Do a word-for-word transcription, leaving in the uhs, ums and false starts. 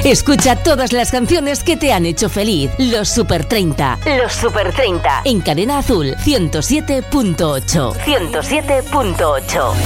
Escucha todas las canciones que te han hecho feliz. Los Super treinta. Los Super treinta. En Cadena Azul ciento siete punto ocho. ciento siete punto ocho.